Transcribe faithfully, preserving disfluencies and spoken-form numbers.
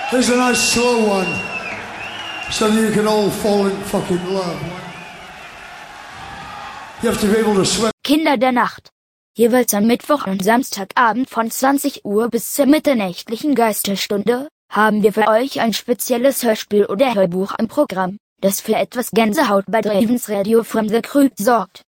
Here's a nice slow one, so that you can all fall in fucking love. You have to be able to swim. Kinder der Nacht. Jeweils am Mittwoch und Samstagabend von zwanzig Uhr bis zur mitternächtlichen Geisterstunde haben wir für euch ein spezielles Hörspiel oder Hörbuch im Programm, das für etwas Gänsehaut bei Ravens Radio from the Crypt sorgt.